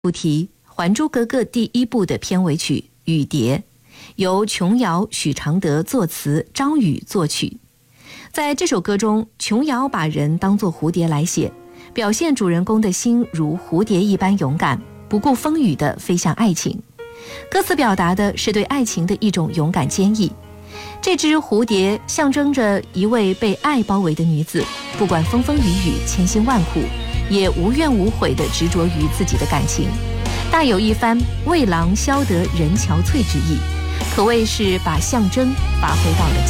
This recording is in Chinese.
主题《还珠格格》第1部的片尾曲《雨蝶》，由琼瑶、许常德作词，张宇作曲。在这首歌中，琼瑶把人当作蝴蝶来写，表现主人公的心如蝴蝶一般勇敢，不顾风雨地飞向爱情。歌词表达的是对爱情的一种勇敢坚毅。这只蝴蝶象征着一位被爱包围的女子，不管风风雨雨、千辛万苦，也无怨无悔地执着于自己的感情，大有一番为郎消得人憔悴之意，可谓是把象征发挥到了极